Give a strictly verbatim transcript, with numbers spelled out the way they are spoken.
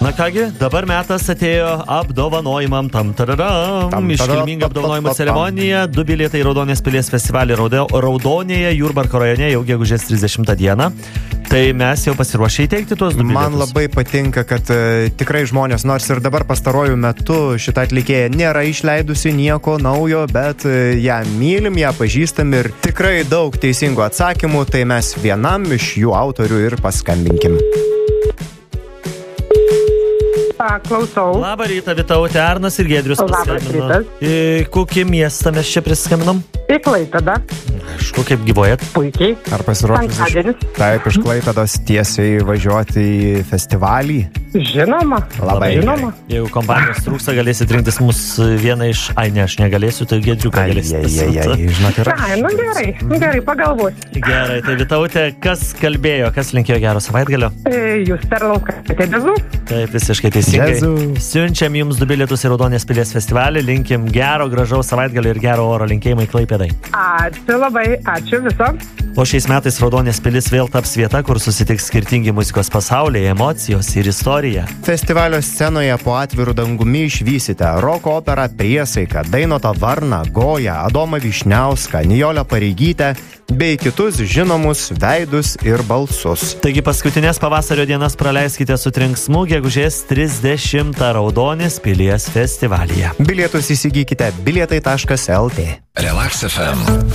Na kągi, dabar metas atėjo apdovanojimam. Tam tararam. Tam, Iškilminga apdovanojimo ceremonija. Du bilietai Raudonės pilies festivalį Raudonėje, Jurbarko rajone jau gegužės trisdešimtą dieną. Tai mes jau pasiruošę įteikti tuos du bilietus. Man labai patinka, kad uh, tikrai žmonės, nors ir dabar pastarojų metu šitą atlikėją nėra išleidusi nieko naujo, bet uh, ją mylim, ją pažįstam ir tikrai daug teisingų atsakymų, tai mes vienam iš jų autorių ir paskambinkim. Klausau. Labą rytą, Vytautė, Arnas ir Giedrius paskambino. Į kokį miestą mes čia priskambinom? Į Klaipėdą. Aišku, kaip gyvojat? Puikiai. Ar pasiruošus iš, taip, iš Klaipėdos tiesiai važiuoti į festivalį? Žinoma. Labai žinoma. Jeigu kompanijos trūksta, galėsit rinktis mus vieną iš... Ai, ne, aš negalėsiu, tai Giedriuką galėsit pasirinkti. Žinok, yra. Ai, nu gerai, gerai, pagalvosiu. Gerai, tai Vytautė, kas kalbėjo, kas linkėjo gero savaitgalio? E, jūs perlaukate dėzų? Taip, visiškai teisingai. Jėzau. Siunčiam jums du bilietus į Raudonės pilies festivalį. Linkim gero, gražaus savaitgalio ir gero oro linkėjimai Klaipėdai. Ačiū labai, ačiū viso. O šiais metais Raudonės pilis vėl taps vieta, kur susitiks skirtingi muzikos pasauliai, emocijos ir istorija. Festivalio scenoje po atvirų dangumi išvysite roko operą Priesaika, Dainotą Varną, Goją, Adomą Vyšniauską, Nijolę Pareigytę bei kitus žinomus veidus ir balsus. Taigi paskutinės pavasario dienas praleiskite su trenksmu gegužės trisdešimtą Raudonės pilies festivalyje. Bilietus įsigykite bilietai taškas lt. Relax F M.